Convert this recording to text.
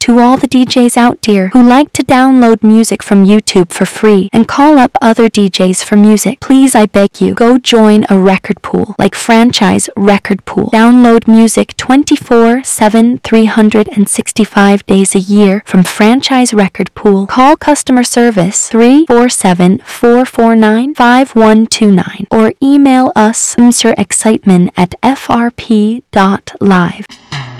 To all the DJs out there who like to download music from YouTube for free and call up other DJs for music, please, I beg you, go join a record pool like Franchise Record Pool. Download music 24/7, 365 days a year from Franchise Record Pool. Call customer service 347-449-5129 or email us mrexcitement@frp.live.